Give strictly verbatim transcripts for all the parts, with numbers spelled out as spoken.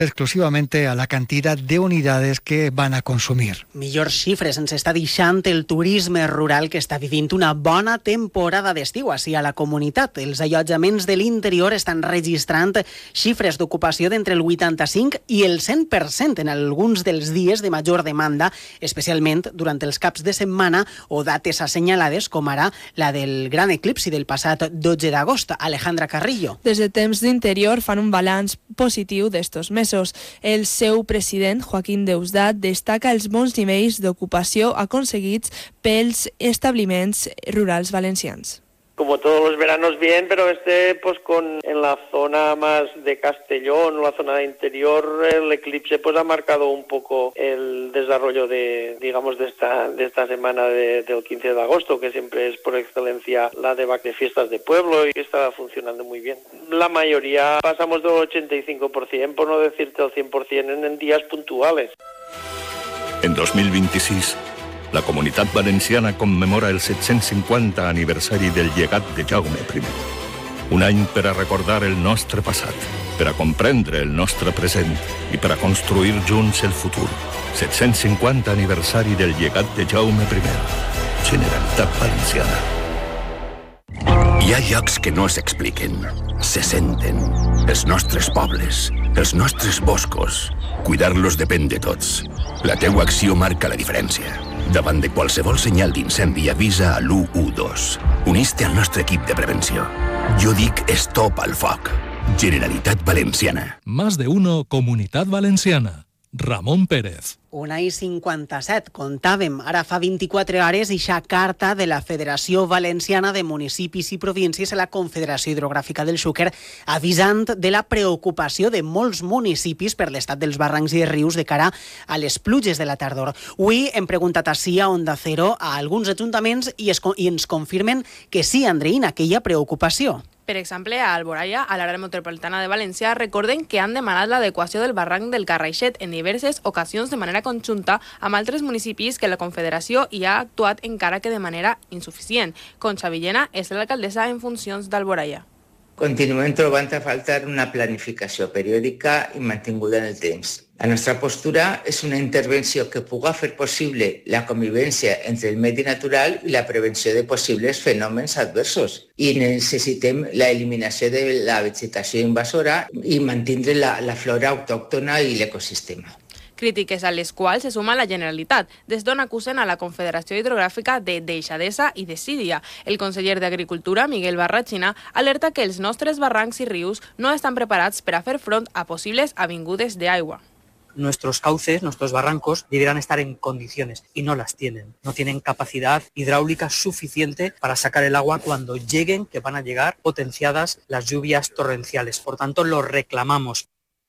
exclusivamente a la cantidad de unidades que van a consumir. Millors xifres ens està deixant el turisme rural, que està vivint una bona temporada d'estiu així a la comunitat. Els allotjaments de l'interior estan registrant xifres d'ocupació d'entre el vuitanta-cinc i el cent per cent en alguns dels dies de major demanda, especialment durant els caps de setmana o dates assenyalades, com ara la del gran eclipsi del passat dotze d'agost. Alejandra Carrillo. Des de temps d'interior fan un balanç positiu d'estos mesos. El seu president, Joaquín Deusdat, destaca els bons nivells d'ocupació aconseguits pels establiments rurals valencians. Como todos los veranos bien, pero este pues con en la zona más de Castellón, la zona de interior, el eclipse pues ha marcado un poco el desarrollo de, digamos, de esta de esta semana de, del quince de agosto, que siempre es por excelencia la de, de fiestas de pueblo y que está funcionando muy bien. La mayoría pasamos del ochenta y cinco por ciento, por no decirte el cien por ciento, en, en días puntuales. En dos mil vint-i-sis, la Comunitat Valenciana commemora el set-cents cinquanta aniversari del llegat de Jaume primer. Un any per a recordar el nostre passat, per a comprendre el nostre present i per a construir junts el futur. set-cents cinquanta aniversari del llegat de Jaume primer. Generalitat Valenciana. Hi ha llocs que no s'expliquen, se senten. Els nostres pobles, els nostres boscos. Cuidar-los depèn de tots. La teua acció marca la diferència. Davant de qualsevol senyal d'incendi avisa a l'u u dos. Unís-te al nostre equip de prevenció. Jo dic stop al foc. Generalitat Valenciana. Más de uno, Comunitat Valenciana. Ramon Pérez. Una i cinquanta-set, contàvem ara fa vint-i-quatre hores ixa carta de la Federació Valenciana de Municipis i Províncies a la Confederació Hidrogràfica del Xúquer, avisant de la preocupació de molts municipis per l'estat dels barrancs i rius de cara a les pluges de la tardor. Avui hem preguntat així a Onda Cero a alguns ajuntaments i, es, i ens confirmen que sí, Andreïna, que hi ha preocupació. Per exemple, a Alboraia, a l'àrea metropolitana de València, recorden que han demanat l'adequació del barranc del Carraixet en diverses ocasions de manera conjunta amb altres municipis que la Confederació hi ha actuat encara que de manera insuficient. Concha Villena és l'alcaldessa en funcions d'Alboraia. Continuem trobant a faltar una planificació periòdica i mantinguda en el temps. La nostra postura és una intervenció que puga fer possible la convivència entre el medi natural i la prevenció de possibles fenòmens adversos. I necessitem l'eliminació de la vegetació invasora i mantindre la, la flora autòctona i l'ecosistema. Crítiques a les quals se suma la Generalitat, des d'on acusen a la Confederació Hidrogràfica de deixadesa i desídia. El conseller d'Agricultura, Miguel Barrachina, alerta que els nostres barrancs i rius no estan preparats per a fer front a possibles avingudes d'aigua. Nuestros cauces, nuestros barrancos, deberán estar en condiciones y no las tienen. No tienen capacidad hidráulica suficiente para sacar el agua cuando lleguen, que van a llegar potenciadas las lluvias torrenciales. Por tanto, lo reclamamos.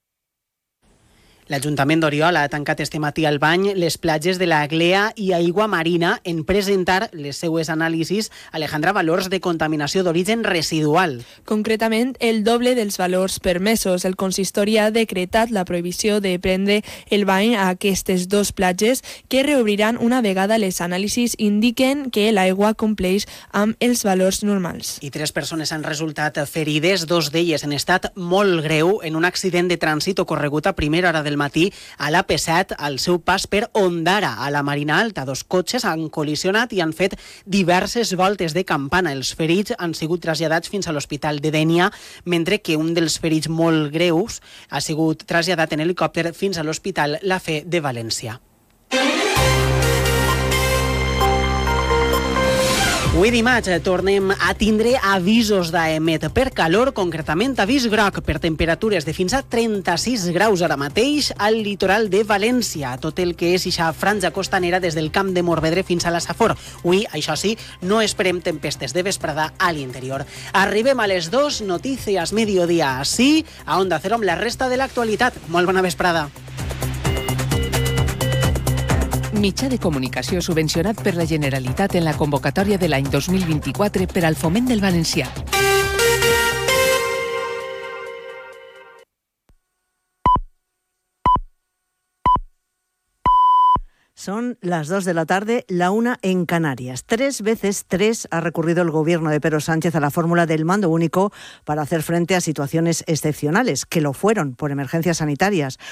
L'Ajuntament d'Oriola ha tancat este matí al bany les platges de la Glea i Aigua Marina en presentar les seues anàlisis, Alejandra, valors de contaminació d'origen residual. Concretament, el doble dels valors permesos. El consistori ha decretat la prohibició de prendre el bany a aquestes dos platges, que reobriran una vegada les anàlisis indiquen que l'aigua compleix amb els valors normals. I tres persones han resultat ferides, dos d'elles en estat molt greu, en un accident de trànsit ocorregut a primera hora del matí a l'A P set al seu pas per Ondara, a la Marina Alta. Dos cotxes han col·lisionat i han fet diverses voltes de campana. Els ferits han sigut traslladats fins a l'Hospital de Dénia, mentre que un dels ferits molt greus ha sigut traslladat en helicòpter fins a l'Hospital La Fe de València. Avui dimarts tornem a tindre avisos d'Aemet per calor, concretament avís groc per temperatures de fins a trenta-sis graus ara mateix al litoral de València, tot el que és ixa franja costanera des del Camp de Morvedre fins a la Safor. Avui, això sí, no esperem tempestes de vesprada a l'interior. Arribem a les dos, Notícies Mediodía, així, a Onda Cero amb la resta de l'actualitat. Molt bona vesprada. Mitjà de comunicació subvencionat per la Generalitat en la convocatòria de l'any dos mil vint-i-quatre per al foment del valencià. Son las dos de la tarde, la una en Canarias. Tres veces tres ha recurrido el gobierno de Pedro Sánchez a la fórmula del mando único para hacer frente a situaciones excepcionales, que lo fueron por emergencias sanitarias.